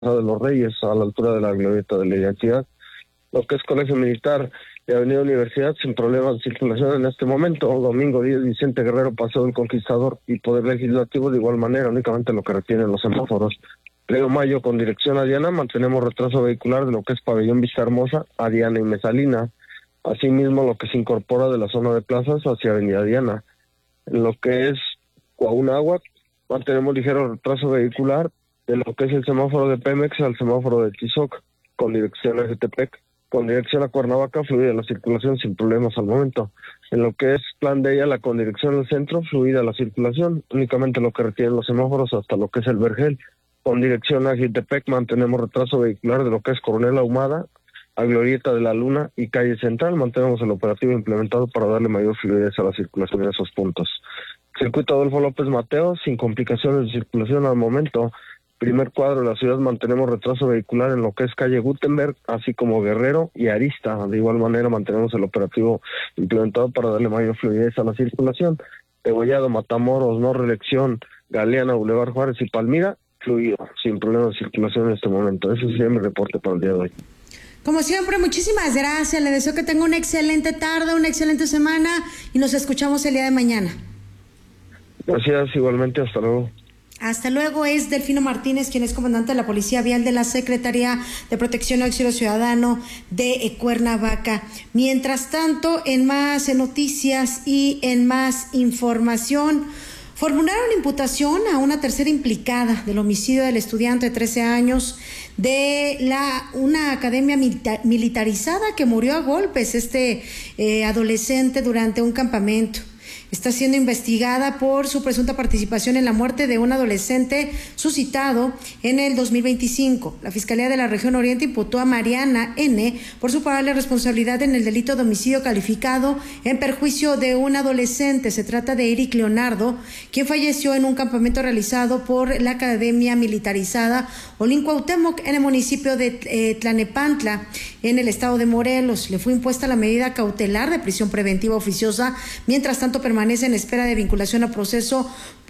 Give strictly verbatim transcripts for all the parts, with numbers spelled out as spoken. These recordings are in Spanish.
de los Reyes, a la altura de la glorieta de la Identidad, lo que es Colegio Militar y Avenida Universidad, sin problemas de circulación en este momento. Domingo diez, Vicente Guerrero, Paseo del Conquistador y Poder Legislativo, de igual manera, únicamente lo que retienen los semáforos. Río Mayo con dirección a Diana, mantenemos retraso vehicular de lo que es Pabellón Vista Hermosa a Diana y Mesalina. Asimismo, lo que se incorpora de la zona de plazas hacia Avenida Diana. En lo que es Coahunáhuac, mantenemos ligero retraso vehicular de lo que es el semáforo de Pemex al semáforo de Tizoc, con dirección a Ejutepec. Con dirección a Cuernavaca, fluida la circulación sin problemas al momento. En lo que es Plan de ella, la con dirección al centro, fluida la circulación, únicamente lo que retienen los semáforos hasta lo que es el Vergel. Con dirección a Ejutepec, mantenemos retraso vehicular de lo que es Coronel Ahumada, a Glorieta de la Luna y Calle Central. Mantenemos el operativo implementado para darle mayor fluidez a la circulación en esos puntos. Circuito Adolfo López Mateo, sin complicaciones de circulación al momento. Primer cuadro de la ciudad, mantenemos retraso vehicular en lo que es calle Gutenberg, así como Guerrero y Arista. De igual manera, mantenemos el operativo implementado para darle mayor fluidez a la circulación. Degollado, Matamoros, No Reelección, Galeana, Boulevard Juárez y Palmira, fluido, sin problema de circulación en este momento. Ese sería mi reporte para el día de hoy. Como siempre, muchísimas gracias. Le deseo que tenga una excelente tarde, una excelente semana y nos escuchamos el día de mañana. Gracias, igualmente, hasta luego. Hasta luego. Es Delfino Martínez, quien es comandante de la Policía Vial de la Secretaría de Protección y Auxilio Ciudadano de Cuernavaca. Mientras tanto, en más noticias y en más información, formularon imputación a una tercera implicada del homicidio del estudiante de trece años de la una academia milita- militarizada que murió a golpes este eh, adolescente durante un campamento. Está siendo investigada por su presunta participación en la muerte de un adolescente suscitado en el dos mil veinticinco. La Fiscalía de la Región Oriente imputó a Mariana N. por su probable responsabilidad en el delito de homicidio calificado en perjuicio de un adolescente. Se trata de Eric Leonardo, quien falleció en un campamento realizado por la Academia Militarizada Olin Cuauhtémoc en el municipio de eh, Tlanepantla, en el estado de Morelos. Le fue impuesta la medida cautelar de prisión preventiva oficiosa. Mientras tanto, permanece en espera de vinculación a proceso,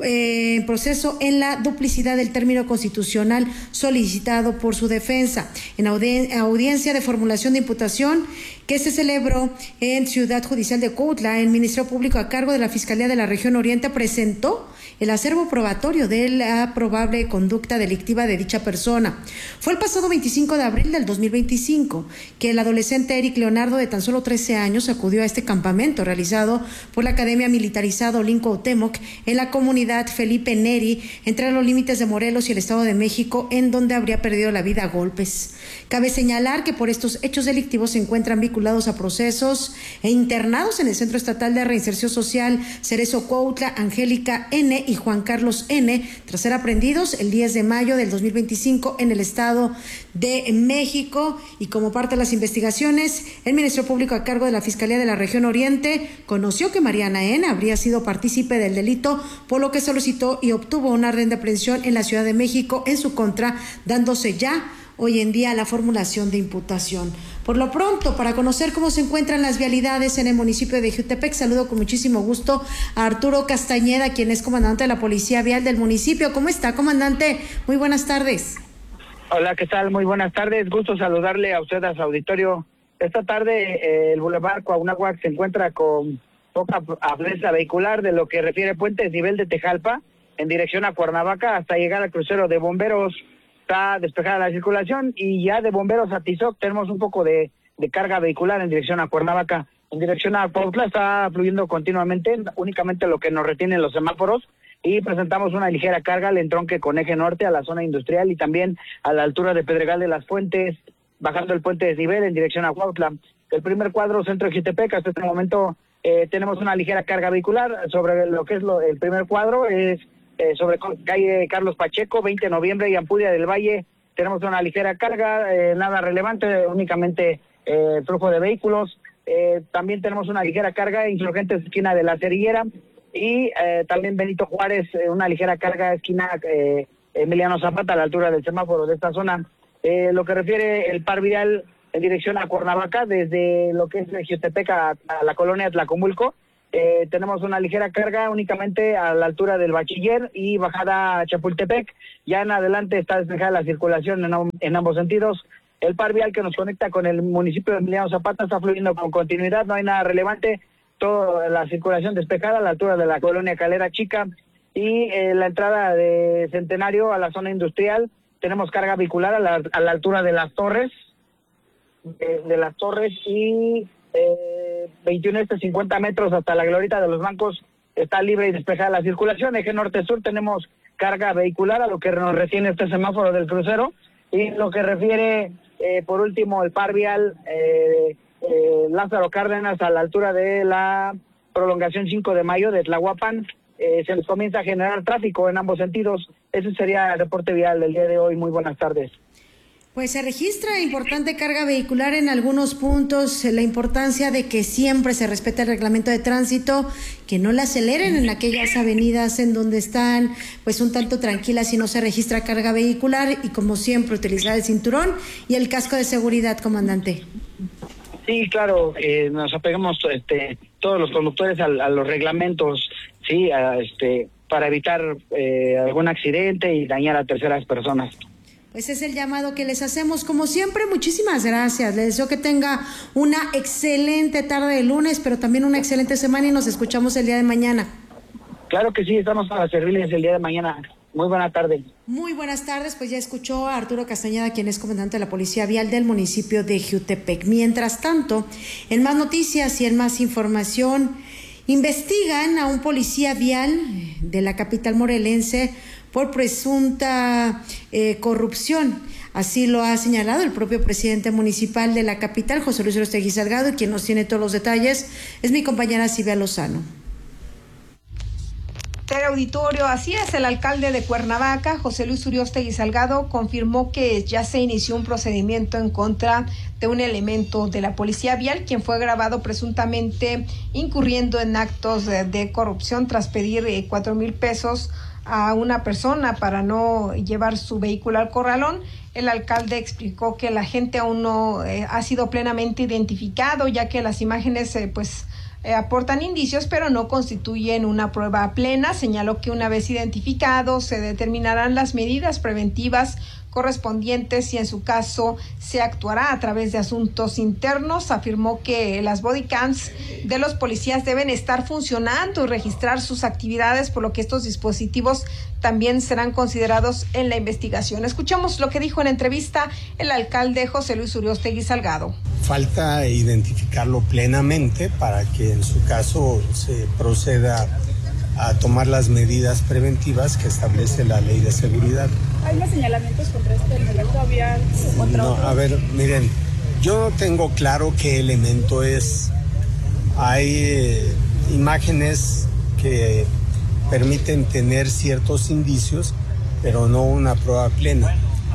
eh, proceso en la duplicidad del término constitucional solicitado por su defensa. En audien- audiencia de formulación de imputación que se celebró en Ciudad Judicial de Cuautla, el Ministerio Público a cargo de la Fiscalía de la Región Oriente presentó el acervo probatorio de la probable conducta delictiva de dicha persona. Fue el pasado veinticinco de abril del dos mil veinticinco que el adolescente Eric Leonardo, de tan solo trece años, acudió a este campamento realizado por la Academia Militarizada Olin Cuauhtémoc en la comunidad Felipe Neri, entre los límites de Morelos y el Estado de México, en donde habría perdido la vida a golpes. Cabe señalar que por estos hechos delictivos se encuentran vinculados a procesos e internados en el Centro Estatal de Reinserción Social Cerezo Cuautla, Angélica N. y Juan Carlos N., tras ser aprendidos el diez de mayo del dos mil veinticinco en el Estado de México. Y como parte de las investigaciones, el Ministerio Público a cargo de la Fiscalía de la Región Oriente conoció que Mariana N. habría sido partícipe del delito, por lo que solicitó y obtuvo una orden de aprehensión en la Ciudad de México en su contra, dándose ya hoy en día la formulación de imputación. Por lo pronto, para conocer cómo se encuentran las vialidades en el municipio de Ejutepec, saludo con muchísimo gusto a Arturo Castañeda, quien es comandante de la Policía Vial del municipio. ¿Cómo está, comandante? Muy buenas tardes. Hola, ¿qué tal? Muy buenas tardes. Gusto saludarle a usted, a su auditorio. Esta tarde eh, el Boulevard Coahunáhuac se encuentra con poca afluencia vehicular de lo que refiere Puente Desnivel de Tejalpa en dirección a Cuernavaca hasta llegar al crucero de bomberos. Está despejada la circulación y ya de bomberos a Tizoc tenemos un poco de, de carga vehicular en dirección a Cuernavaca. En dirección a Cuautla está fluyendo continuamente, únicamente lo que nos retienen los semáforos, y presentamos una ligera carga al entronque con eje norte a la zona industrial y también a la altura de Pedregal de las Fuentes, bajando el puente Desnivel en dirección a Cuautla. El primer cuadro, centro de Ejutepec, hasta este momento eh, tenemos una ligera carga vehicular sobre lo que es lo, el primer cuadro, es Eh, sobre calle Carlos Pacheco, veinte de noviembre y Ampudia del Valle. Tenemos una ligera carga, eh, nada relevante, únicamente eh, flujo de vehículos. Eh, también tenemos una ligera carga, Insurgentes, esquina de la Cerillera, y eh, también Benito Juárez, eh, una ligera carga, esquina eh, Emiliano Zapata, a la altura del semáforo de esta zona. Eh, lo que refiere el par vial en dirección a Cuernavaca, desde lo que es Ejutepec a, a la colonia Tlacomulco, Eh, tenemos una ligera carga únicamente a la altura del Bachiller y bajada a Chapultepec. Ya en adelante está despejada la circulación en, en ambos sentidos. El par vial que nos conecta con el municipio de Emiliano Zapata está fluyendo con continuidad, no hay nada relevante. Toda la circulación despejada a la altura de la colonia Calera Chica y eh, la entrada de Centenario a la zona industrial. Tenemos carga vehicular a la, a la altura de las torres, de, de las torres y eh, veintiuno este cincuenta metros hasta la glorieta de los bancos está libre y despejada la circulación. Eje norte-sur tenemos carga vehicular a lo que nos retiene este semáforo del crucero y lo que refiere eh, por último el par vial eh, eh, Lázaro Cárdenas a la altura de la prolongación cinco de mayo de Tlahuapan. Eh, se les comienza a generar tráfico en ambos sentidos. Ese sería el reporte vial del día de hoy. Muy buenas tardes. Pues se registra importante carga vehicular en algunos puntos, la importancia de que siempre se respete el reglamento de tránsito, que no la aceleren en aquellas avenidas en donde están pues un tanto tranquilas y no se registra carga vehicular y como siempre utilizar el cinturón y el casco de seguridad, comandante. Sí, claro, eh, nos apegamos este, todos los conductores a, a los reglamentos, sí, a, este, para evitar eh, algún accidente y dañar a terceras personas. Pues es el llamado que les hacemos. Como siempre, muchísimas gracias. Les deseo que tenga una excelente tarde de lunes, pero también una excelente semana y nos escuchamos el día de mañana. Claro que sí, estamos para servirles el día de mañana. Muy buena tarde. Muy buenas tardes, pues ya escuchó a Arturo Castañeda, quien es comandante de la Policía Vial del municipio de Jiutepec. Mientras tanto, en más noticias y en más información, investigan a un policía vial de la capital morelense por presunta eh, corrupción. Así lo ha señalado el propio presidente municipal de la capital, José Luis Uriostegui Salgado, y quien nos tiene todos los detalles es mi compañera Silvia Lozano. Auditorio, así es, el alcalde de Cuernavaca, José Luis Uriostegui Salgado, confirmó que ya se inició un procedimiento en contra de un elemento de la policía vial, quien fue grabado presuntamente incurriendo en actos de, de corrupción tras pedir eh, cuatro mil pesos a una persona para no llevar su vehículo al corralón. El alcalde explicó que la gente aún no eh, ha sido plenamente identificado, ya que las imágenes eh, pues Eh, aportan indicios, pero no constituyen una prueba plena. Señaló que una vez identificados se determinarán las medidas preventivas correspondientes y en su caso se actuará a través de asuntos internos. Afirmó que las bodycams de los policías deben estar funcionando y registrar sus actividades, por lo que estos dispositivos también serán considerados en la investigación. Escuchamos lo que dijo en entrevista el alcalde José Luis Uriostegui Salgado. Falta identificarlo plenamente para que en su caso se proceda a tomar las medidas preventivas que establece la ley de seguridad. ¿Hay más señalamientos contra este elemento? ¿Había contra no, otro? A ver, miren, yo no tengo claro qué elemento es. Hay eh, imágenes que permiten tener ciertos indicios, pero no una prueba plena.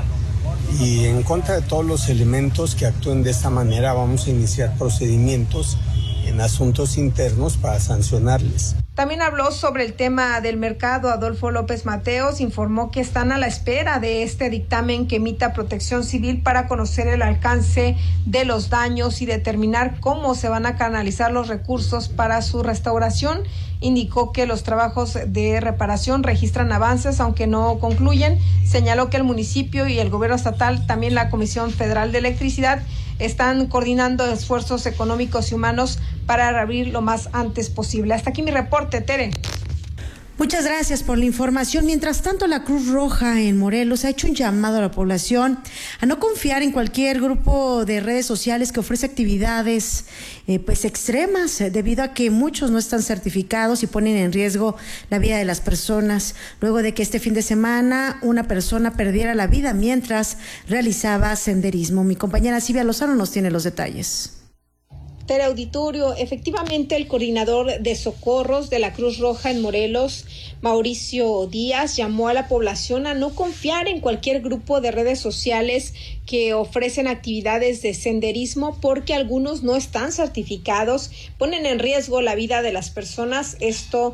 Y en contra de todos los elementos que actúen de esta manera, vamos a iniciar procedimientos en asuntos internos para sancionarles. También habló sobre el tema del mercado. Adolfo López Mateos informó que están a la espera de este dictamen que emita Protección Civil para conocer el alcance de los daños y determinar cómo se van a canalizar los recursos para su restauración. Indicó que los trabajos de reparación registran avances, aunque no concluyen. Señaló que el municipio y el gobierno estatal, también la Comisión Federal de Electricidad, están coordinando esfuerzos económicos y humanos para reabrir lo más antes posible. Hasta aquí mi reporte, Tere. Muchas gracias por la información. Mientras tanto, la Cruz Roja en Morelos ha hecho un llamado a la población a no confiar en cualquier grupo de redes sociales que ofrece actividades eh, pues extremas, eh, debido a que muchos no están certificados y ponen en riesgo la vida de las personas, luego de que este fin de semana una persona perdiera la vida mientras realizaba senderismo. Mi compañera Silvia Lozano nos tiene los detalles. Teleauditorio, efectivamente el coordinador de socorros de la Cruz Roja en Morelos, Mauricio Díaz, llamó a la población a no confiar en cualquier grupo de redes sociales que ofrecen actividades de senderismo, porque algunos no están certificados, ponen en riesgo la vida de las personas. Esto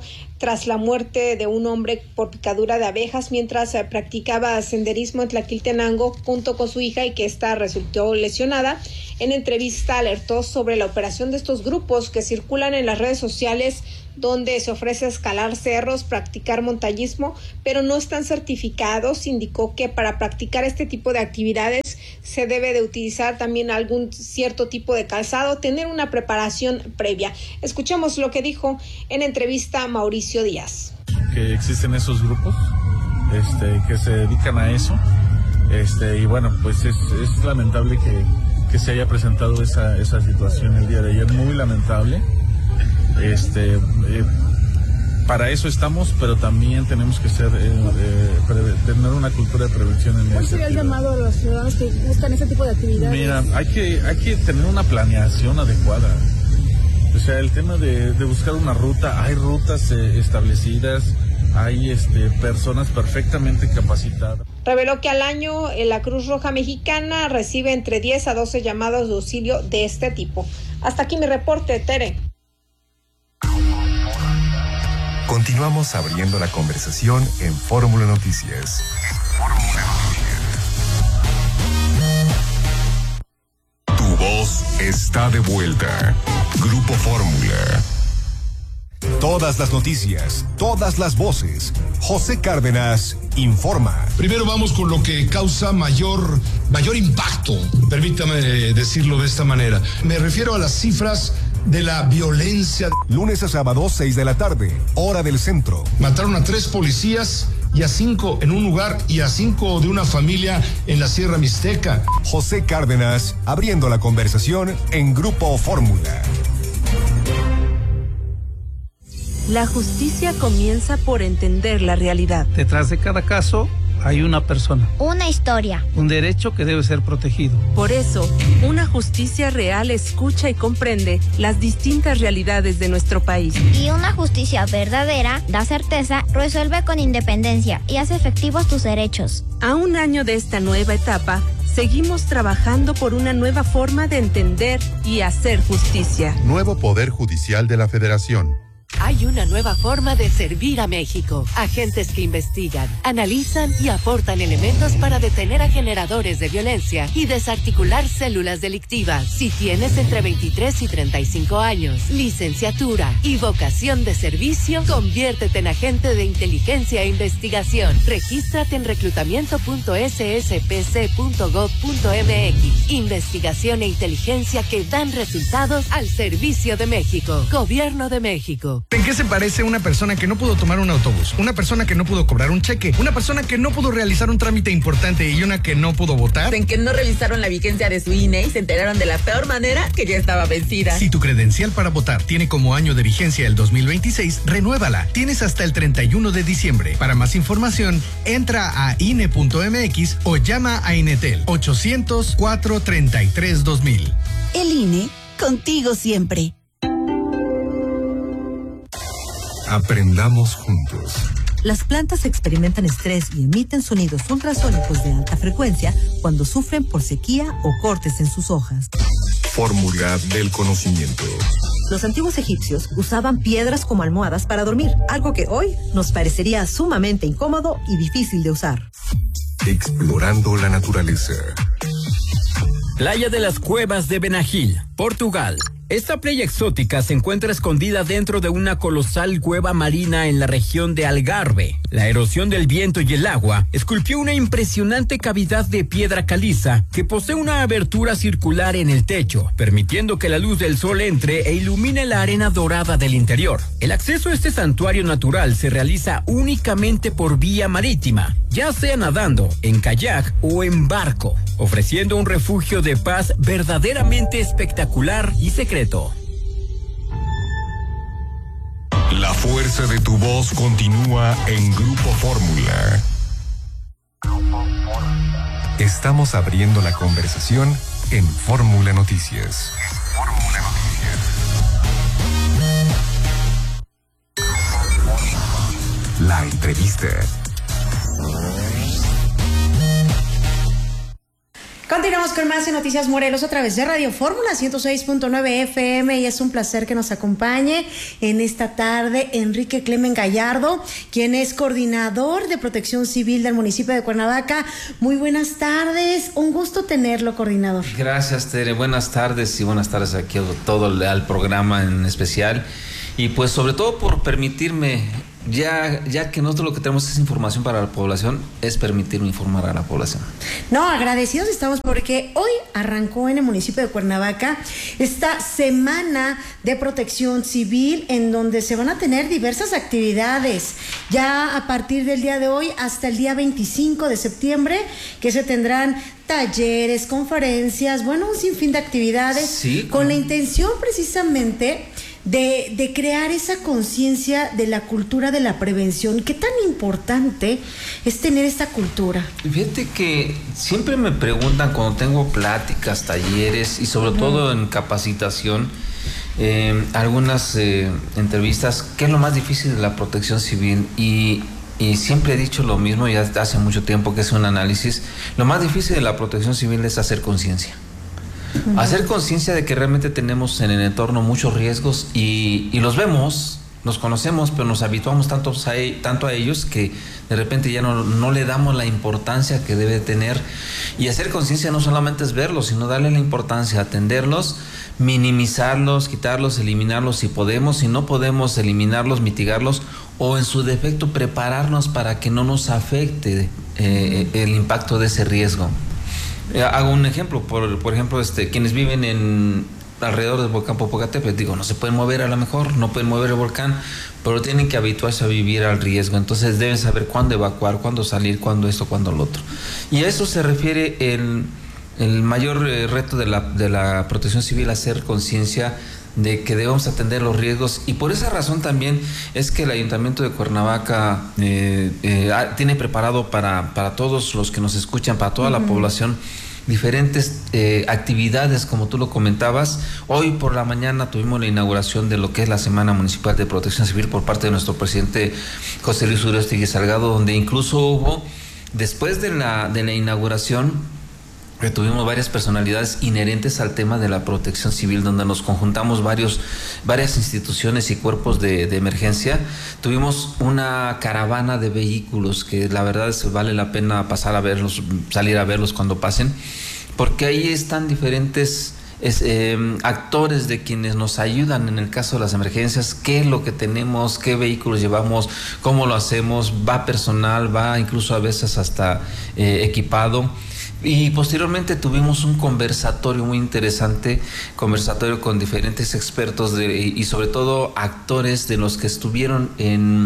tras la muerte de un hombre por picadura de abejas mientras eh, practicaba senderismo en Tlaquiltenango junto con su hija y que ésta resultó lesionada. En entrevista alertó sobre la operación de estos grupos que circulan en las redes sociales, donde se ofrece escalar cerros, practicar montañismo, pero no están certificados. Indicó que para practicar este tipo de actividades se debe de utilizar también algún cierto tipo de calzado, tener una preparación previa. Escuchemos lo que dijo en entrevista Mauricio Díaz. Que existen esos grupos este, que se dedican a eso, este, y bueno, pues es, es lamentable que, que se haya presentado esa, esa situación el día de ayer, muy lamentable. Este, eh, para eso estamos, pero también tenemos que ser, eh, eh, preve, tener una cultura de prevención en ¿Cuál sería el llamado a los ciudadanos que buscan ese tipo de actividades? Mira, hay que, hay que tener una planeación adecuada. O sea, el tema de, de buscar una ruta, hay rutas eh, establecidas, hay este, personas perfectamente capacitadas. Reveló que al año eh, la Cruz Roja Mexicana recibe entre diez a doce llamados de auxilio de este tipo. Hasta aquí mi reporte, Tere. Continuamos abriendo la conversación en Fórmula Noticias. Fórmula Noticias. Tu voz está de vuelta. Grupo Fórmula. Todas las noticias, todas las voces. José Cárdenas informa. Primero vamos con lo que causa mayor, mayor impacto. Permítame decirlo de esta manera. Me refiero a las cifras de la violencia. Lunes a sábado, seis de la tarde, hora del centro. Mataron a tres policías y a cinco en un lugar y a cinco de una familia en la Sierra Mixteca. José Cárdenas abriendo la conversación en Grupo Fórmula. La justicia comienza por entender la realidad. Detrás de cada caso hay una persona. Una historia. Un derecho que debe ser protegido. Por eso, una justicia real escucha y comprende las distintas realidades de nuestro país. Y una justicia verdadera da certeza, resuelve con independencia y hace efectivos tus derechos. A un año de esta nueva etapa, seguimos trabajando por una nueva forma de entender y hacer justicia. Nuevo Poder Judicial de la Federación. Hay una nueva forma de servir a México. Agentes que investigan, analizan y aportan elementos para detener a generadores de violencia y desarticular células delictivas. Si tienes entre veintitrés y treinta y cinco años, licenciatura y vocación de servicio, conviértete en agente de inteligencia e investigación. Regístrate en reclutamiento punto s s p c punto gov punto m x. Investigación e inteligencia que dan resultados al servicio de México. Gobierno de México. ¿En qué se parece una persona que no pudo tomar un autobús? Una persona que no pudo cobrar un cheque, una persona que no pudo realizar un trámite importante y una que no pudo votar. En que no revisaron la vigencia de su I N E y se enteraron de la peor manera que ya estaba vencida. Si tu credencial para votar tiene como año de vigencia el dos mil veintiséis, renuévala. Tienes hasta el treinta y uno de diciembre. Para más información, entra a I N E punto m x o llama a Inetel ochocientos, cuatro treinta y tres, dos mil. El I N E, contigo siempre. Aprendamos juntos. Las plantas experimentan estrés y emiten sonidos ultrasónicos de alta frecuencia cuando sufren por sequía o cortes en sus hojas. Fórmula del conocimiento. Los antiguos egipcios usaban piedras como almohadas para dormir, algo que hoy nos parecería sumamente incómodo y difícil de usar. Explorando la naturaleza. Playa de las Cuevas de Benagil, Portugal. Esta playa exótica se encuentra escondida dentro de una colosal cueva marina en la región de Algarve. La erosión del viento y el agua esculpió una impresionante cavidad de piedra caliza que posee una abertura circular en el techo, permitiendo que la luz del sol entre e ilumine la arena dorada del interior. El acceso a este santuario natural se realiza únicamente por vía marítima, ya sea nadando, en kayak o en barco, ofreciendo un refugio de paz verdaderamente espectacular y secreto. La fuerza de tu voz continúa en Grupo Fórmula. Estamos abriendo la conversación en Fórmula Noticias. Fórmula Noticias. La entrevista. Continuamos con más en Noticias Morelos a través de Radio Fórmula ciento seis punto nueve F M y es un placer que nos acompañe en esta tarde Enrique Clemen Gallardo, quien es coordinador de Protección Civil del municipio de Cuernavaca. Muy buenas tardes, un gusto tenerlo, coordinador. Gracias, Tere, buenas tardes y buenas tardes aquí a todo al programa en especial y pues sobre todo por permitirme, ya, ya que nosotros lo que tenemos es información para la población, es permitirme informar a la población. No, agradecidos estamos porque hoy arrancó en el municipio de Cuernavaca esta semana de protección civil en donde se van a tener diversas actividades ya a partir del día de hoy hasta el día veinticinco de septiembre, que se tendrán talleres, conferencias, bueno, un sinfín de actividades, sí, con la intención precisamente De, de crear esa conciencia de la cultura de la prevención. ¿Qué tan importante es tener esta cultura? Fíjate que siempre me preguntan cuando tengo pláticas, talleres y sobre uh-huh. todo en capacitación, eh, algunas eh, entrevistas, ¿qué es lo más difícil de la protección civil? Y, y siempre he dicho lo mismo, ya hace mucho tiempo que es un análisis, lo más difícil de la protección civil es hacer conciencia. Uh-huh. Hacer conciencia de que realmente tenemos en el entorno muchos riesgos y, y los vemos, los conocemos, pero nos habituamos tanto a, tanto a ellos que de repente ya no, no le damos la importancia que debe tener. Y hacer conciencia no solamente es verlos, sino darle la importancia, atenderlos, minimizarlos, quitarlos, eliminarlos si podemos, si no podemos eliminarlos, mitigarlos o en su defecto prepararnos para que no nos afecte eh, el impacto de ese riesgo. Hago un ejemplo, por, por ejemplo, este, quienes viven en alrededor del volcán Popocatépetl, digo, no se pueden mover a lo mejor, no pueden mover el volcán, pero tienen que habituarse a vivir al riesgo, entonces deben saber cuándo evacuar, cuándo salir, cuándo esto, cuándo lo otro. Y a eso se refiere el, el mayor reto de la, de la protección civil, hacer conciencia de que debemos atender los riesgos y por esa razón también es que el Ayuntamiento de Cuernavaca eh, eh, tiene preparado para, para todos los que nos escuchan, para toda uh-huh. la población, diferentes eh, actividades como tú lo comentabas. Hoy por la mañana tuvimos la inauguración de lo que es la Semana Municipal de Protección Civil por parte de nuestro presidente José Luis Urioste Salgado, donde incluso hubo, después de la, de la inauguración, tuvimos varias personalidades inherentes al tema de la protección civil, donde nos conjuntamos varios, varias instituciones y cuerpos de, de emergencia. Tuvimos una caravana de vehículos que la verdad es que vale la pena pasar a verlos, salir a verlos cuando pasen, porque ahí están diferentes es, eh, actores de quienes nos ayudan en el caso de las emergencias, qué es lo que tenemos, qué vehículos llevamos, cómo lo hacemos, va personal, va incluso a veces hasta eh, equipado. Y posteriormente tuvimos un conversatorio muy interesante, conversatorio con diferentes expertos de, y sobre todo actores de los que estuvieron en,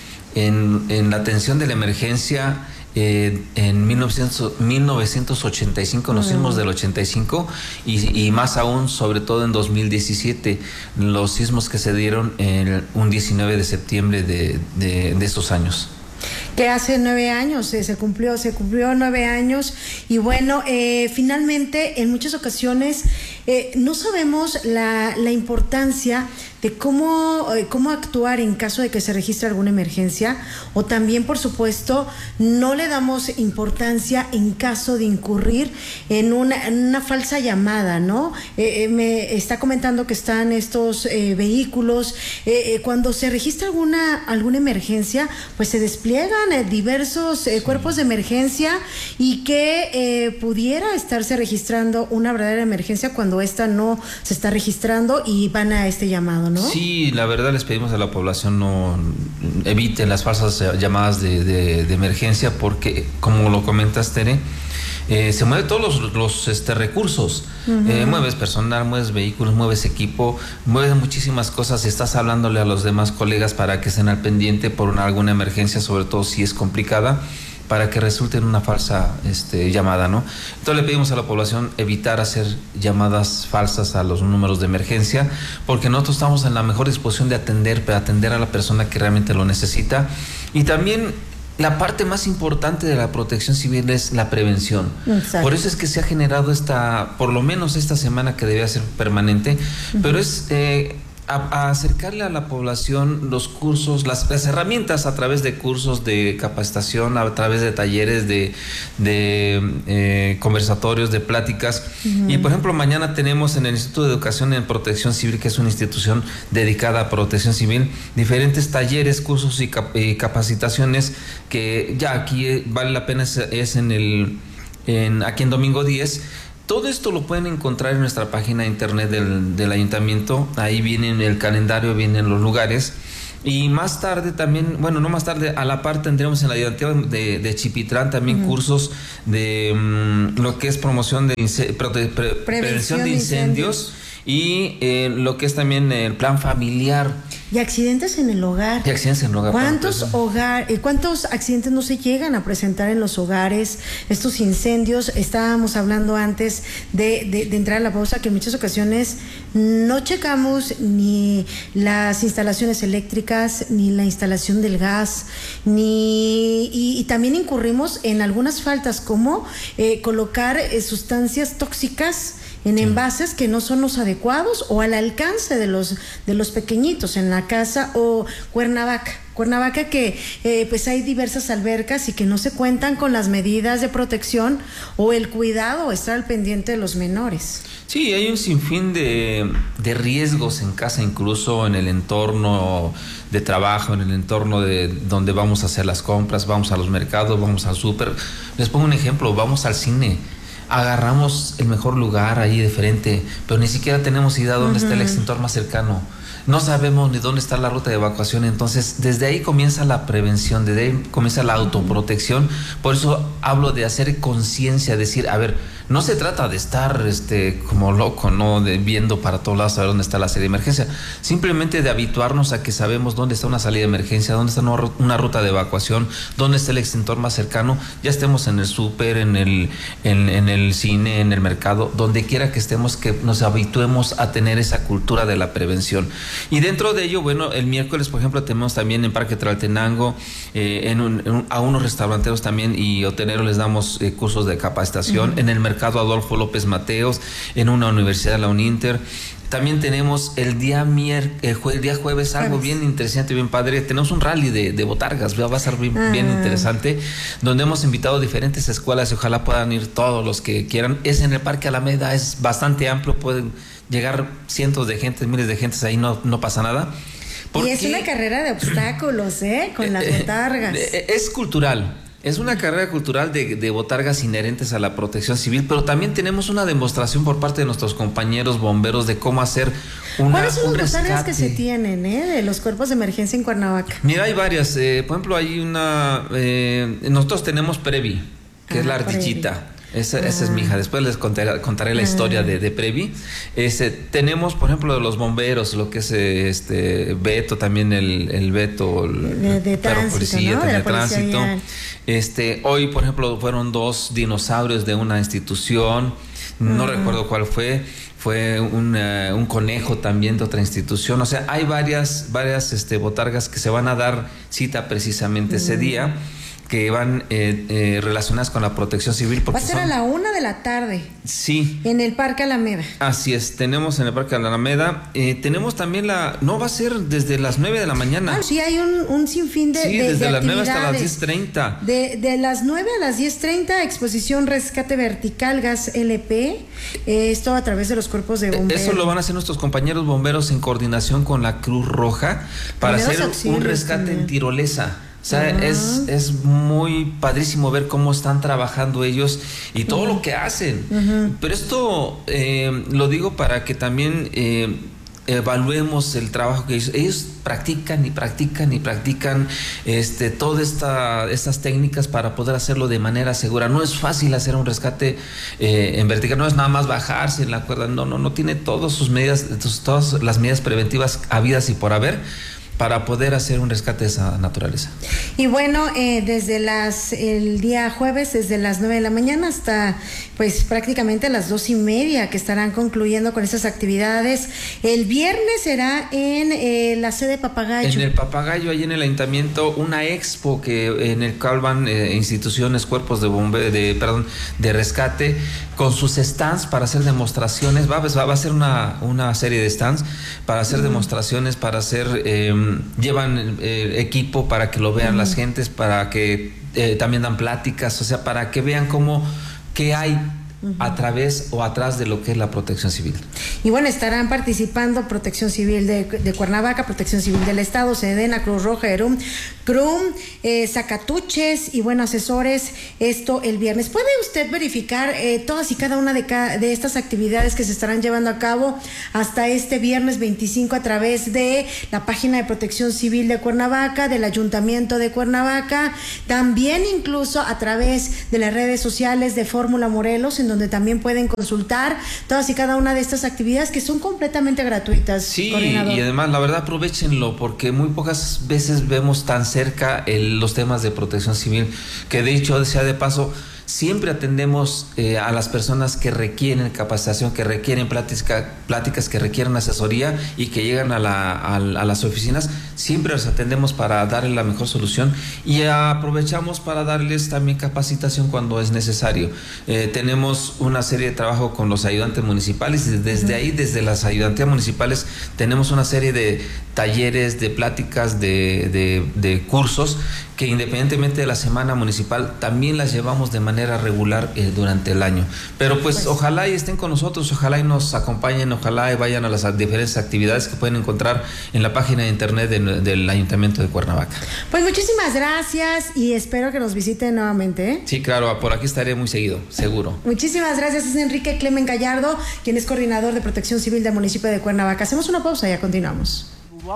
en, en la atención de la emergencia eh, en mil novecientos ochenta y cinco, los sismos del ochenta y cinco y, y más aún sobre todo en dos mil diecisiete, los sismos que se dieron el, un diecinueve de septiembre de, de, de estos años. Que hace nueve años eh, se cumplió, se cumplió nueve años y bueno, eh, finalmente en muchas ocasiones eh, no sabemos la, la importancia de cómo, eh, cómo actuar en caso de que se registre alguna emergencia o también, por supuesto, no le damos importancia en caso de incurrir en una, en una falsa llamada, ¿no? Eh, eh, me está comentando que están estos eh, vehículos, eh, eh, cuando se registra alguna, alguna emergencia, pues se despliegan eh, diversos eh, sí. cuerpos de emergencia y que eh, pudiera estarse registrando una verdadera emergencia cuando esta no se está registrando y van a este llamado, ¿no? Sí, la verdad les pedimos a la población no eviten las falsas llamadas de, de, de emergencia porque, como lo comentas, Tere, eh, se mueven todos los, los este, recursos. Uh-huh. eh, mueves personal, mueves vehículos, mueves equipo, mueves muchísimas cosas y estás hablándole a los demás colegas para que estén al pendiente por una, alguna emergencia, sobre todo si es complicada, para que resulte en una falsa este, llamada, ¿no? Entonces le pedimos a la población evitar hacer llamadas falsas a los números de emergencia, porque nosotros estamos en la mejor disposición de atender, para atender a la persona que realmente lo necesita. Y también la parte más importante de la protección civil es la prevención. Exacto. Por eso es que se ha generado esta, por lo menos esta semana que debía ser permanente, uh-huh. pero es... Eh, a, a acercarle a la población los cursos, las, las herramientas a través de cursos de capacitación, a través de talleres, de, de eh, conversatorios, de pláticas. Uh-huh. Y por ejemplo, mañana tenemos en el Instituto de Educación en Protección Civil, que es una institución dedicada a protección civil, diferentes talleres, cursos y, cap y capacitaciones que ya aquí vale la pena, es, es en el, en, aquí en Domingo diez. Todo esto lo pueden encontrar en nuestra página de internet del, del ayuntamiento. Ahí viene el calendario, vienen los lugares. Y más tarde también, bueno, no más tarde, a la par tendremos en la ayuntamiento de, de Chipitlán también uh-huh. cursos de um, lo que es promoción de pre pre prevención de incendios. Y eh, lo que es también el plan familiar. Y accidentes en el hogar. Y accidentes en el hogar. ¿Cuántos, hogar, eh, ¿Cuántos accidentes no se llegan a presentar en los hogares? Estos incendios, estábamos hablando antes de, de, de entrar a la pausa, que en muchas ocasiones no checamos ni las instalaciones eléctricas, ni la instalación del gas, ni y, y también incurrimos en algunas faltas como eh, colocar eh, sustancias tóxicas en envases que no son los adecuados o al alcance de los de los pequeñitos en la casa. O Cuernavaca, Cuernavaca que eh, pues hay diversas albercas y que no se cuentan con las medidas de protección o el cuidado o estar al pendiente de los menores. Sí, hay un sinfín de, de riesgos en casa, incluso en el entorno de trabajo, en el entorno de donde vamos a hacer las compras, vamos a los mercados, vamos al súper. Les pongo un ejemplo, vamos al cine. Agarramos el mejor lugar ahí de frente, pero ni siquiera tenemos idea de dónde uh-huh. está el extintor más cercano. No sabemos ni dónde está la ruta de evacuación. Entonces, desde ahí comienza la prevención, desde ahí comienza la autoprotección. Por eso hablo de hacer conciencia, decir, a ver, no se trata de estar este, como loco, ¿no? De, viendo para todos lados a ver dónde está la salida de emergencia. Simplemente de habituarnos a que sabemos dónde está una salida de emergencia, dónde está una ruta de evacuación, dónde está el extintor más cercano. Ya estemos en el súper, en el, en, en el cine, en el mercado, donde quiera que estemos, que nos habituemos a tener esa cultura de la prevención. Y dentro de ello, bueno, el miércoles, por ejemplo, tenemos también en Parque Tlaltenango, eh, en un, en un, a unos restauranteros también y hoteleros les damos eh, cursos de capacitación. Uh-huh. En el mercado Adolfo López Mateos, en una universidad, la Uninter. También tenemos el día mier el, jue el día jueves algo bien interesante, bien padre. Tenemos un rally de, de botargas, va a ser bien, uh-huh. bien interesante, donde hemos invitado diferentes escuelas y ojalá puedan ir todos los que quieran. Es en el Parque Alameda, es bastante amplio, pueden llegar cientos de gentes, miles de gentes, ahí no, no pasa nada. Porque, y es una carrera de obstáculos, ¿eh? Con las botargas. Eh, es cultural. Es una carrera cultural de, de botargas inherentes a la protección civil, pero también tenemos una demostración por parte de nuestros compañeros bomberos de cómo hacer una, ¿Cuáles son un las botargas rescate que se tienen, eh, de los cuerpos de emergencia en Cuernavaca? Mira, hay varias. Eh, por ejemplo, hay una... Eh, nosotros tenemos Previ, que ah, es la ardillita. Previ. Esa, ah. esa es mi hija. Después les contaré, contaré la ah. historia de, de Previ. Este, tenemos, por ejemplo, de los bomberos, lo que es este Beto, también el, el Beto, el, de, de tránsito, policía, ¿no? de, de tránsito. Policía este, hoy, por ejemplo, fueron dos dinosaurios de una institución. No uh-huh. recuerdo cuál fue. Fue un, uh, un conejo también de otra institución. O sea, hay varias, varias este, botargas que se van a dar cita precisamente uh-huh. ese día, que van eh, eh, relacionadas con la protección civil. Va a ser son... a la una de la tarde. Sí. En el Parque Alameda. Así es, tenemos en el Parque Alameda. Eh, tenemos también la... No, va a ser desde las nueve de la mañana. Ah, sí, hay un, un sinfín de Sí, de, desde de las nueve hasta las diez treinta. De, de las nueve a las diez treinta, exposición Rescate Vertical Gas L P. Eh, esto a través de los cuerpos de bomberos. Eso lo van a hacer nuestros compañeros bomberos en coordinación con la Cruz Roja para Primeros hacer un rescate también en tirolesa. O sea, uh-huh. es, es muy padrísimo ver cómo están trabajando ellos y todo uh-huh. lo que hacen. Uh-huh. Pero esto eh, lo digo para que también eh, evaluemos el trabajo que ellos, ellos practican y practican y practican este, todas esta, estas técnicas para poder hacerlo de manera segura. No es fácil hacer un rescate eh, en vertical, no es nada más bajarse en la cuerda, no, no, no tiene todas sus medidas, todas las medidas preventivas habidas y por haber. para poder hacer un rescate de esa naturaleza. Y bueno, eh, desde las el día jueves, desde las nueve de la mañana hasta pues prácticamente las dos y media que estarán concluyendo con esas actividades. El viernes será en eh, la sede Papagayo. En el Papagayo, ahí en el ayuntamiento, una expo que en el cual van eh, instituciones, cuerpos de bombe, de perdón, de rescate, con sus stands para hacer demostraciones. Va, va, va a ser una, una serie de stands para hacer uh-huh. demostraciones, para hacer eh, llevan eh, equipo para que lo vean uh-huh. las gentes, para que eh, también dan pláticas, o sea, para que vean cómo, qué hay uh-huh. a través o atrás de lo que es la Protección Civil. Y bueno, estarán participando Protección Civil de, de Cuernavaca, Protección Civil del Estado, Sedena, Cruz Roja, Erum, Crum, eh, Zacatuches y bueno, asesores, esto el viernes. ¿Puede usted verificar eh, todas y cada una de, ca de estas actividades que se estarán llevando a cabo hasta este viernes veinticinco a través de la página de Protección Civil de Cuernavaca, del Ayuntamiento de Cuernavaca, también incluso a través de las redes sociales de Fórmula Morelos, en donde también pueden consultar todas y cada una de estas actividades que son completamente gratuitas? Sí, y además la verdad aprovechenlo, porque muy pocas veces vemos tan cerca el, los temas de protección civil, que de hecho, sea de paso, siempre atendemos eh, a las personas que requieren capacitación, que requieren plática, pláticas, que requieren asesoría y que llegan a, la, a, a las oficinas. Siempre los atendemos para darles la mejor solución y aprovechamos para darles también capacitación cuando es necesario. Eh, tenemos una serie de trabajo con los ayudantes municipales y desde uh-huh. ahí, desde las ayudantías municipales, tenemos una serie de talleres, de pláticas, de, de, de cursos que independientemente de la semana municipal también las llevamos de manera regular eh, durante el año. Pero pues, pues ojalá y estén con nosotros, ojalá y nos acompañen, ojalá y vayan a las diferentes actividades que pueden encontrar en la página de internet de, del Ayuntamiento de Cuernavaca. Pues muchísimas gracias y espero que nos visiten nuevamente, ¿eh? Sí, claro, por aquí estaré muy seguido, seguro. Muchísimas gracias, es Enrique Clemen Gallardo, quien es coordinador de Protección Civil del municipio de Cuernavaca. Hacemos una pausa y ya continuamos.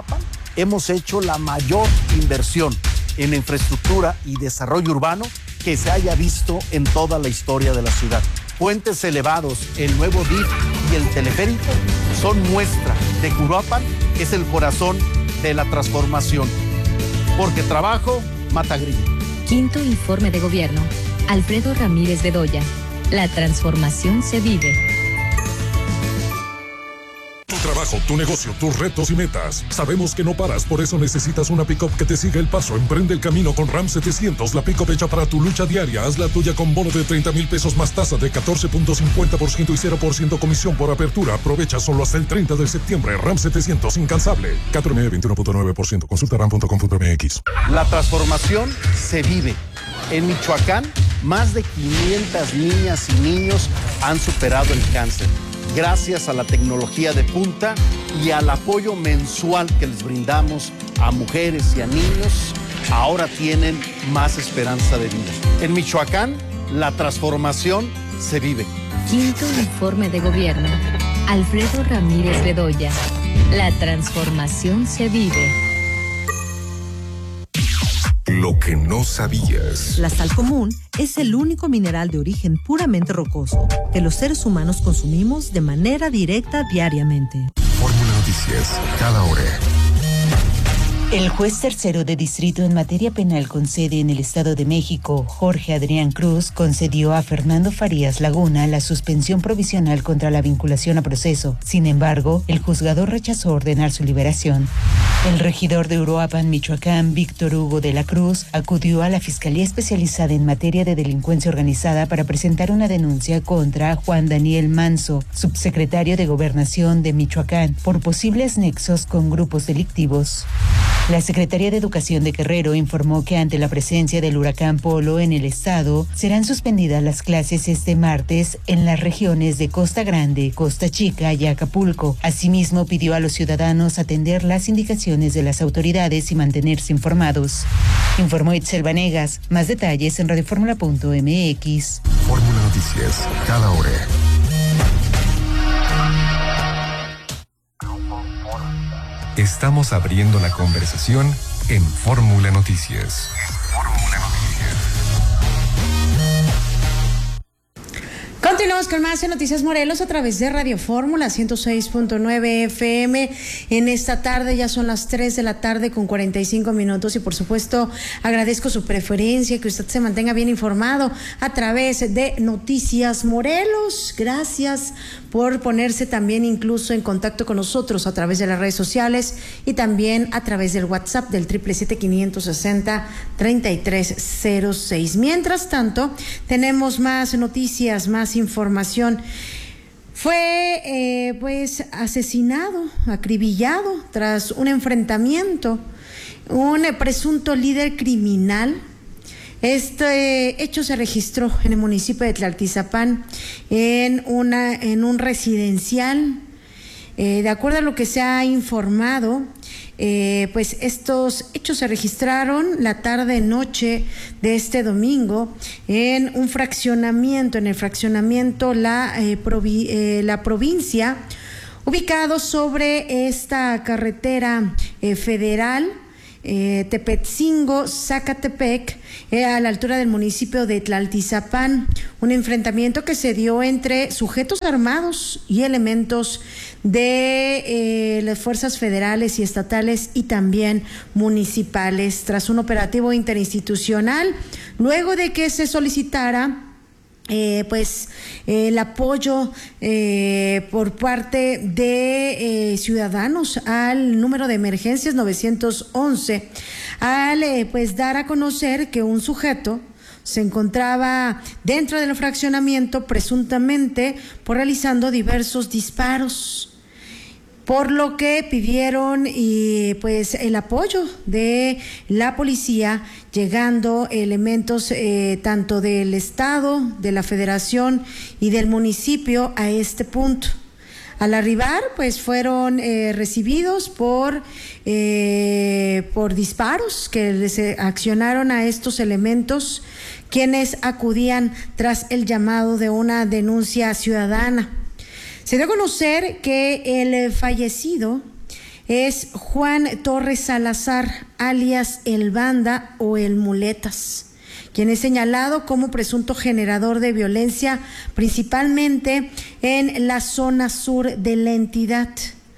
Hemos hecho la mayor inversión en infraestructura y desarrollo urbano que se haya visto en toda la historia de la ciudad. Puentes elevados, el nuevo D I F y el teleférico son muestra de que Uruapan es el corazón de la transformación. Porque trabajo mata grillo. Quinto informe de gobierno. Alfredo Ramírez Bedoya. La transformación se vive. Tu trabajo, tu negocio, tus retos y metas. Sabemos que no paras, por eso necesitas una pick-up que te siga el paso. Emprende el camino con Ram setecientos, la pick-up hecha para tu lucha diaria. Haz la tuya con bono de treinta mil pesos más tasa de catorce punto cincuenta por ciento y cero por ciento comisión por apertura. Aprovecha solo hasta el treinta de septiembre. Ram setecientos, incansable. cuatro M veintiuno punto nueve por ciento. Consulta ram punto com punto m x. La transformación se vive. En Michoacán, más de quinientas niñas y niños han superado el cáncer. Gracias a la tecnología de punta y al apoyo mensual que les brindamos a mujeres y a niños, ahora tienen más esperanza de vida. En Michoacán, la transformación se vive. Quinto informe de gobierno. Alfredo Ramírez Bedoya. La transformación se vive. Lo que no sabías. La sal común es el único mineral de origen puramente rocoso que los seres humanos consumimos de manera directa diariamente. Fórmula Noticias, cada hora. El juez tercero de distrito en materia penal con sede en el Estado de México, Jorge Adrián Cruz, concedió a Fernando Farías Laguna la suspensión provisional contra la vinculación a proceso. Sin embargo, el juzgador rechazó ordenar su liberación. El regidor de Uruapan, Michoacán, Víctor Hugo de la Cruz, acudió a la Fiscalía Especializada en Materia de Delincuencia Organizada para presentar una denuncia contra Juan Daniel Manso, subsecretario de Gobernación de Michoacán, por posibles nexos con grupos delictivos. La Secretaría de Educación de Guerrero informó que ante la presencia del huracán Polo en el estado, serán suspendidas las clases este martes en las regiones de Costa Grande, Costa Chica y Acapulco. Asimismo, pidió a los ciudadanos atender las indicaciones de las autoridades y mantenerse informados. Informó Itzel Vanegas. Más detalles en radioformula punto m x. Fórmula Noticias, cada hora. Estamos abriendo la conversación en Fórmula Noticias. Fórmula Noticias. Continuamos con más en Noticias Morelos a través de Radio Fórmula ciento seis punto nueve F M. En esta tarde ya son las tres de la tarde con cuarenta y cinco minutos y por supuesto agradezco su preferencia, que usted se mantenga bien informado a través de Noticias Morelos. Gracias por ponerse también incluso en contacto con nosotros a través de las redes sociales y también a través del WhatsApp del siete siete siete, cinco seis cero, tres tres cero seis. Mientras tanto, tenemos más noticias, más información. Fue eh, pues asesinado, acribillado tras un enfrentamiento, un eh, presunto líder criminal. Este hecho se registró en el municipio de Tlaltizapán, en una en un residencial. Eh, de acuerdo a lo que se ha informado, eh, pues estos hechos se registraron la tarde-noche de este domingo en un fraccionamiento, en el fraccionamiento La, eh, provi, eh, la Provincia, ubicado sobre esta carretera eh, federal, Eh, Tepetzingo, Zacatepec, eh, a la altura del municipio de Tlaltizapán. Un enfrentamiento que se dio entre sujetos armados y elementos de eh, las fuerzas federales y estatales y también municipales, tras un operativo interinstitucional, luego de que se solicitara Eh, pues eh, el apoyo eh, por parte de eh, ciudadanos al número de emergencias nueve once, al eh, pues dar a conocer que un sujeto se encontraba dentro del fraccionamiento presuntamente por realizando diversos disparos, por lo que pidieron y pues el apoyo de la policía, llegando elementos eh, tanto del estado, de la federación y del municipio a este punto. Al arribar, pues fueron eh, recibidos por eh, por disparos que les accionaron a estos elementos, quienes acudían tras el llamado de una denuncia ciudadana. Se dio a conocer que el fallecido es Juan Torres Salazar, alias El Banda o El Muletas, quien es señalado como presunto generador de violencia, principalmente en la zona sur de la entidad.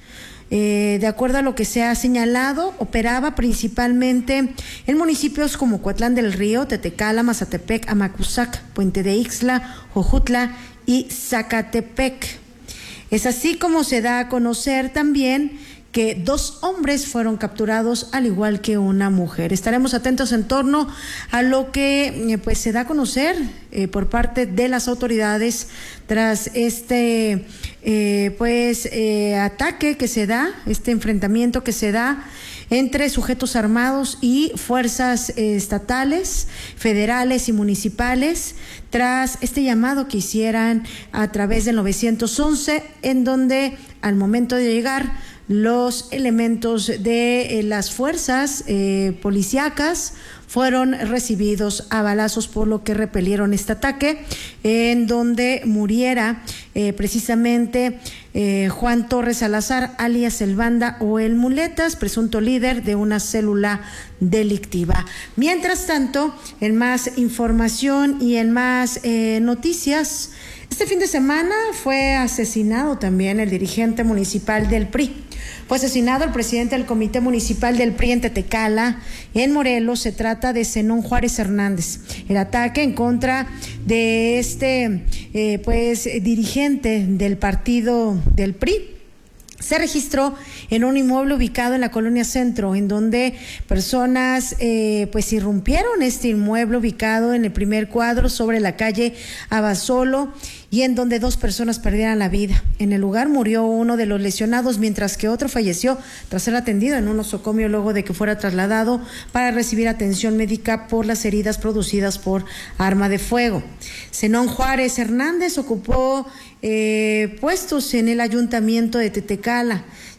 Eh, de acuerdo a lo que se ha señalado, operaba principalmente en municipios como Coatlán del Río, Tetecala, Mazatepec, Amacuzac, Puente de Ixtla, Jojutla y Zacatepec. Es así como se da a conocer también que dos hombres fueron capturados, al igual que una mujer. Estaremos atentos en torno a lo que eh, pues se da a conocer eh, por parte de las autoridades tras este eh, pues eh, ataque que se da, este enfrentamiento que se da entre sujetos armados y fuerzas eh, estatales, federales y municipales, tras este llamado que hicieran a través del nueve once, en donde al momento de llegar los elementos de eh, las fuerzas eh, policíacas fueron recibidos a balazos, por lo que repelieron este ataque, en donde muriera eh, precisamente eh, Juan Torres Salazar, alias El Banda o El Muletas, presunto líder de una célula delictiva. Mientras tanto, en más información y en más eh, noticias, este fin de semana fue asesinado también el dirigente municipal del P R I. Fue asesinado el presidente del Comité Municipal del P R I en Tetecala, en Morelos. Se trata de Zenón Juárez Hernández. El ataque en contra de este eh, pues dirigente del partido del P R I se registró en un inmueble ubicado en la colonia Centro, en donde personas eh, pues irrumpieron este inmueble ubicado en el primer cuadro sobre la calle Abasolo, y en donde dos personas perdieron la vida. En el lugar murió uno de los lesionados, mientras que otro falleció tras ser atendido en un nosocomio luego de que fuera trasladado para recibir atención médica por las heridas producidas por arma de fuego. Zenón Juárez Hernández ocupó eh, puestos en el ayuntamiento de Tetecala,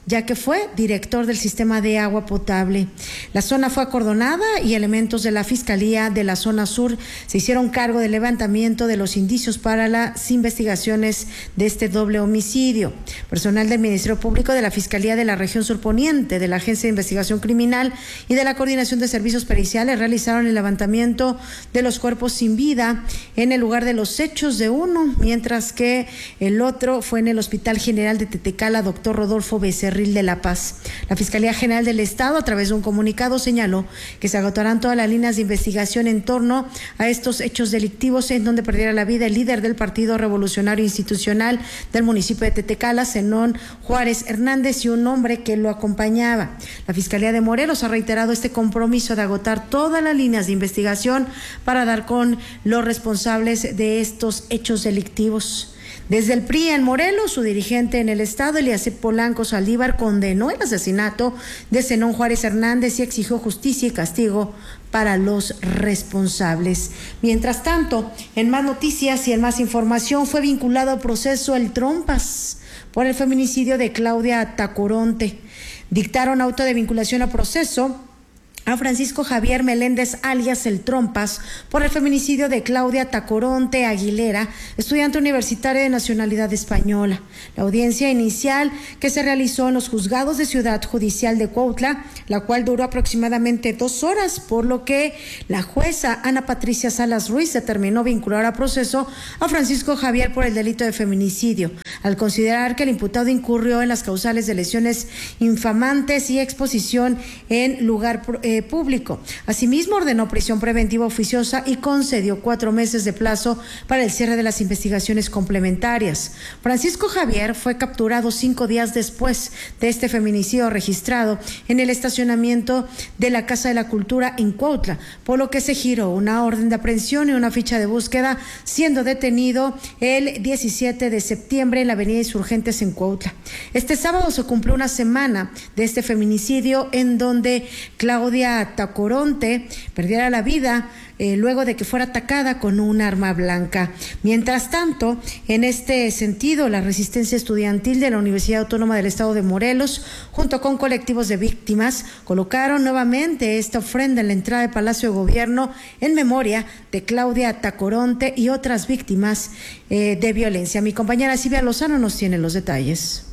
ya que fue director del sistema de agua potable. La zona fue acordonada y elementos de la Fiscalía de la Zona Sur se hicieron cargo del levantamiento de los indicios para las investigaciones de este doble homicidio. Personal del Ministerio Público, de la Fiscalía de la Región Surponiente, de la Agencia de Investigación Criminal y de la Coordinación de Servicios Periciales realizaron el levantamiento de los cuerpos sin vida en el lugar de los hechos de uno, mientras que el otro fue en el Hospital General de Tetecala, doctor Rodolfo Becerril de La Paz. La Fiscalía General del Estado, a través de un comunicado, señaló que se agotarán todas las líneas de investigación en torno a estos hechos delictivos en donde perdiera la vida el líder del Partido Revolucionario Institucional del municipio de Tetecala, Zenón Juárez Hernández, y un hombre que lo acompañaba. La Fiscalía de Morelos ha reiterado este compromiso de agotar todas las líneas de investigación para dar con los responsables de estos hechos delictivos. Desde el P R I en Morelos, su dirigente en el estado, Eliasib Polanco Saldívar, condenó el asesinato de Zenón Juárez Hernández y exigió justicia y castigo para los responsables. Mientras tanto, en más noticias y en más información, fue vinculado al proceso el Trompas por el feminicidio de Claudia Tacoronte. Dictaron auto de vinculación a proceso a Francisco Javier Meléndez, alias el Trompas, por el feminicidio de Claudia Tacoronte Aguilera, estudiante universitaria de nacionalidad española. La audiencia inicial, que se realizó en los juzgados de Ciudad Judicial de Cuautla, la cual duró aproximadamente dos horas, por lo que la jueza Ana Patricia Salas Ruiz determinó vincular a proceso a Francisco Javier por el delito de feminicidio, al considerar que el imputado incurrió en las causales de lesiones infamantes y exposición en lugar eh, público. Asimismo, ordenó prisión preventiva oficiosa y concedió cuatro meses de plazo para el cierre de las investigaciones complementarias. Francisco Javier fue capturado cinco días después de este feminicidio registrado en el estacionamiento de la Casa de la Cultura en Cuautla, por lo que se giró una orden de aprehensión y una ficha de búsqueda, siendo detenido el diecisiete de septiembre en la avenida Insurgentes en Cuautla. Este sábado se cumplió una semana de este feminicidio en donde Claudia Tacoronte perdiera la vida eh, luego de que fuera atacada con un arma blanca. Mientras tanto, en este sentido, la resistencia estudiantil de la Universidad Autónoma del Estado de Morelos, junto con colectivos de víctimas, colocaron nuevamente esta ofrenda en la entrada del Palacio de Gobierno en memoria de Claudia Tacoronte y otras víctimas eh, de violencia. Mi compañera Silvia Lozano nos tiene los detalles.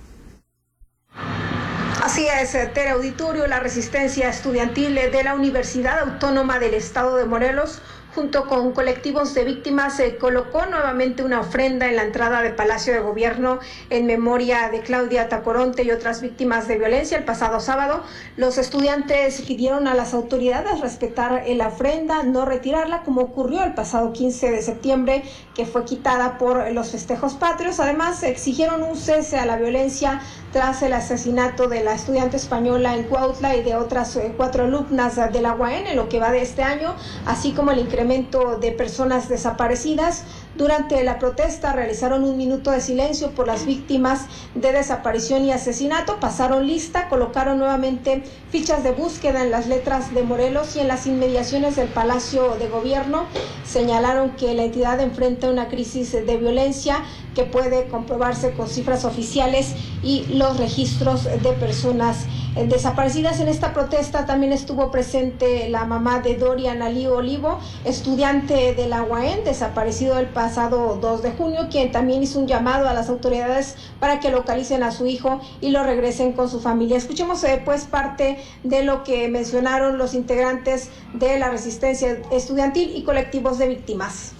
Así es, Tere Auditorio, la resistencia estudiantil de la Universidad Autónoma del Estado de Morelos, junto con colectivos de víctimas, se colocó nuevamente una ofrenda en la entrada de Palacio de Gobierno en memoria de Claudia Tacoronte y otras víctimas de violencia. El pasado sábado, los estudiantes pidieron a las autoridades respetar la ofrenda, no retirarla, como ocurrió el pasado quince de septiembre, que fue quitada por los festejos patrios. Además, exigieron un cese a la violencia tras el asesinato de la estudiante española en Cuautla y de otras eh, cuatro alumnas de la U A M en lo que va de este año, así como el incremento de personas desaparecidas. Durante la protesta realizaron un minuto de silencio por las víctimas de desaparición y asesinato, pasaron lista, colocaron nuevamente fichas de búsqueda en las letras de Morelos y en las inmediaciones del Palacio de Gobierno. Señalaron que la entidad enfrenta una crisis de violencia que puede comprobarse con cifras oficiales y los registros de personas desaparecidas. En esta protesta también estuvo presente la mamá de Dorian Ali Olivo, estudiante de la U A M, desaparecido el pasado dos de junio, quien también hizo un llamado a las autoridades para que localicen a su hijo y lo regresen con su familia. Escuchemos eh, pues parte de lo que mencionaron los integrantes de la resistencia estudiantil y colectivos de víctimas.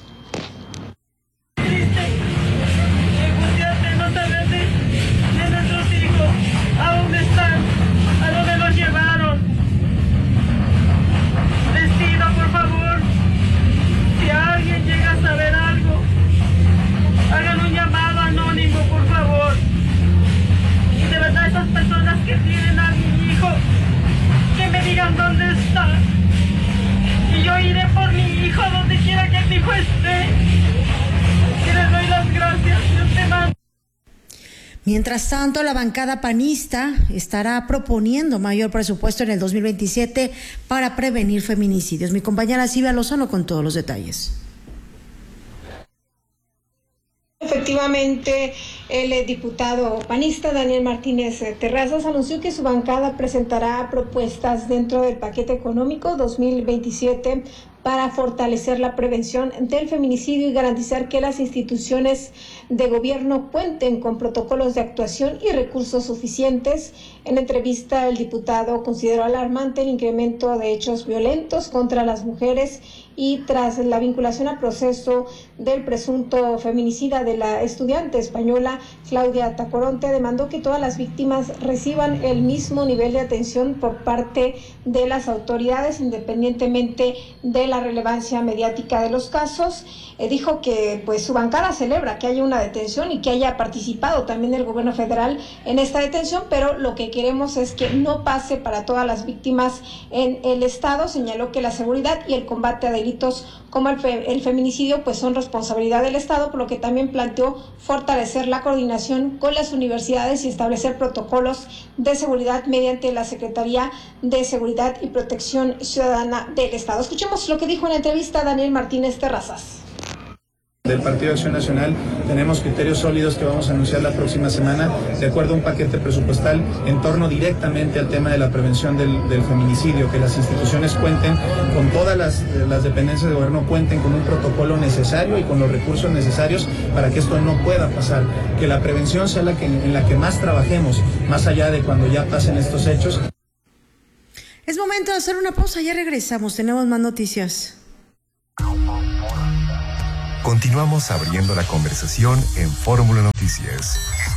¿A dónde están? ¿A dónde los llevaron? Les pido, por favor, si alguien llega a saber algo, hagan un llamado anónimo, por favor. Y de verdad, esas personas que tienen a mi hijo, que me digan dónde está. Y yo iré por mi hijo donde quiera que mi hijo esté. Y les doy las gracias. Dios te manda. Mientras tanto, la bancada panista estará proponiendo mayor presupuesto en el dos mil veintisiete para prevenir feminicidios. Mi compañera Silvia Lozano con todos los detalles. Efectivamente, el diputado panista Daniel Martínez Terrazas anunció que su bancada presentará propuestas dentro del paquete económico dos mil veintisiete para fortalecer la prevención del feminicidio y garantizar que las instituciones de gobierno cuenten con protocolos de actuación y recursos suficientes. En entrevista, el diputado consideró alarmante el incremento de hechos violentos contra las mujeres y tras la vinculación al proceso del presunto feminicida de la estudiante española Claudia Tacoronte, demandó que todas las víctimas reciban el mismo nivel de atención por parte de las autoridades, independientemente de la relevancia mediática de los casos. Eh, dijo que pues su bancada celebra que haya una detención y que haya participado también el gobierno federal en esta detención, pero lo que queremos es que no pase para todas las víctimas en el estado. Señaló que la seguridad y el combate a delitos como el, fe, el feminicidio pues son responsabilidad del estado, por lo que también planteó fortalecer la coordinación con las universidades y establecer protocolos de seguridad mediante la Secretaría de Seguridad y Protección Ciudadana del estado. Escuchemos lo que dijo en la entrevista Daniel Martínez Terrazas. Del Partido de Acción Nacional tenemos criterios sólidos que vamos a anunciar la próxima semana de acuerdo a un paquete presupuestal en torno directamente al tema de la prevención del, del feminicidio, que las instituciones cuenten con todas las, las dependencias de gobierno, cuenten con un protocolo necesario y con los recursos necesarios para que esto no pueda pasar, que la prevención sea la que, en la que más trabajemos, más allá de cuando ya pasen estos hechos. Es momento de hacer una pausa, ya regresamos, tenemos más noticias. Continuamos abriendo la conversación en Fórmula Noticias.